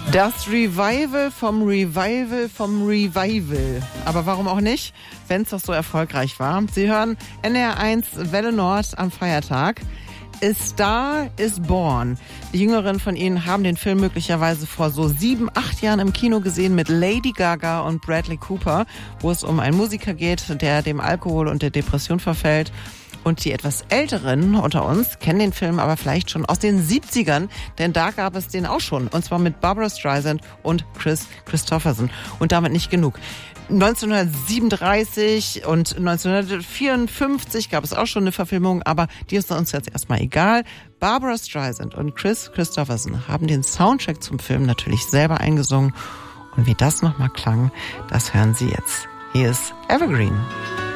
Das Revival vom Revival vom Revival. Aber warum auch nicht, wenn es doch so erfolgreich war. Sie hören NDR1 Welle Nord am Feiertag. A Star is Born. Die Jüngeren von Ihnen haben den Film möglicherweise vor so 7, 8 Jahren im Kino gesehen mit Lady Gaga und Bradley Cooper, wo es um einen Musiker geht, der dem Alkohol und der Depression verfällt. Und die etwas Älteren unter uns kennen den Film aber vielleicht schon aus den 70ern, denn da gab es den auch schon. Und zwar mit Barbra Streisand und Kris Kristofferson. Und damit nicht genug. 1937 und 1954 gab es auch schon eine Verfilmung, aber die ist uns jetzt erstmal egal. Barbra Streisand und Kris Kristofferson haben den Soundtrack zum Film natürlich selber eingesungen. Und wie das nochmal klang, das hören Sie jetzt. Hier ist Evergreen.